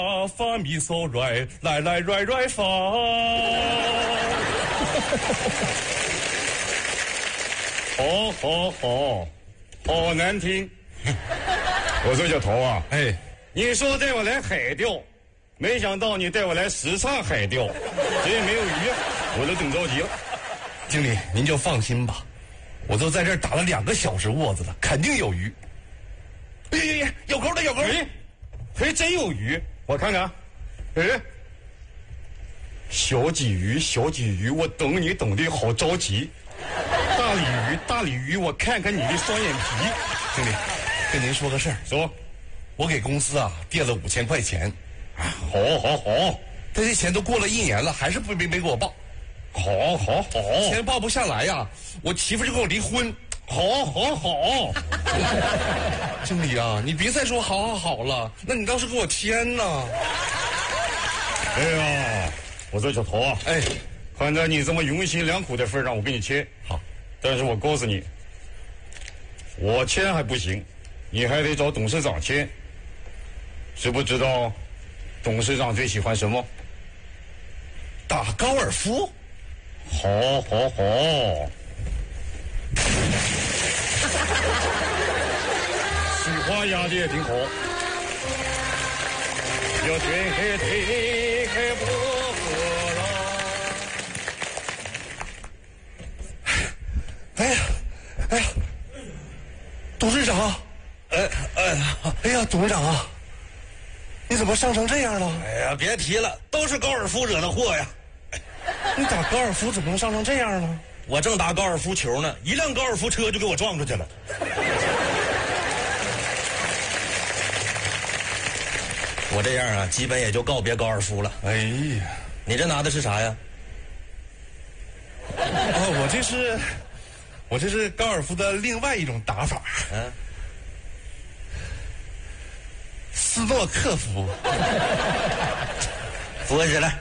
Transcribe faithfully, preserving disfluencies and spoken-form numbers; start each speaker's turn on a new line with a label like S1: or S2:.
S1: 发咪嗦来来来来来发。好好好，好难听。我说小头啊，
S2: 哎，
S1: 你说带我来海钓，没想到你带我来什刹海钓，这也没有鱼，我都等着急了。
S2: 经理您就放心吧，我都在这儿打了两个小时窝子了，肯定有鱼。哎呀呀，有钩的有钩！
S1: 哎，还真有鱼，我看看。哎，小鲫鱼小鲫鱼，我等你等的好着急。大鲤鱼大鲤鱼，我看看你的双眼皮。
S2: 经理，跟您说个事儿，
S1: 说，
S2: 我给公司啊垫了五千块钱，
S1: 好好好，
S2: 但这钱都过了一年了，还是不没没给我报。
S1: 好好好，
S2: 钱报不下来呀，我媳妇就跟我离婚。
S1: 好好好，
S2: 经理啊，你别再说好好好了，那你倒是给我签呐！
S1: 哎呀，我说小头啊，
S2: 哎，
S1: 看在你这么用心良苦的份上，我给你签
S2: 好，
S1: 但是我告诉你，我签还不行，你还得找董事长签。知不知道董事长最喜欢什么？
S2: 打高尔夫。
S1: 好好好。菊花压的也挺好。要天黑天黑不喝了。
S2: 哎呀，哎呀，董事长，哎哎哎呀，董事长啊，你怎么伤成这样了？
S3: 哎呀，别提了，都是高尔夫惹的祸呀！
S2: 你打高尔夫怎么能伤成这样呢？
S3: 我正打高尔夫球呢，一辆高尔夫车就给我撞出去了。我这样啊，基本也就告别高尔夫了。
S2: 哎呀，
S3: 你这拿的是啥呀？
S2: 哦，我这是，我这是高尔夫的另外一种打法。
S3: 嗯，
S2: 斯诺克夫。
S3: 扶起来。